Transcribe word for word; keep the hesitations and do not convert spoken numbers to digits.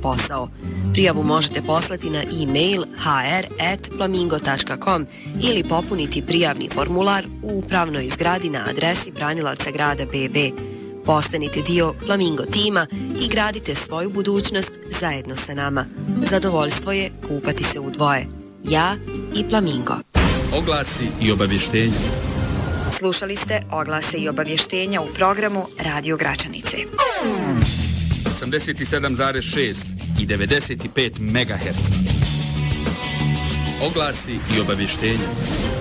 posao. Prijavu možete poslati na e-mail h r at flamingo tačka com ili popuniti prijavni formular u upravnoj zgradi na adresi Branilaca grada B B. Postanite dio Flamingo tima i gradite svoju budućnost zajedno sa nama. Zadovoljstvo je kupati se u dvoje. Ja i Flamingo. Oglasi i obavještenja. Slušali ste oglase i obavještenja u programu Radio Gračanice. osamdeset sedam zarez šest i devedeset pet megaherca. Oglasi i obavještenja.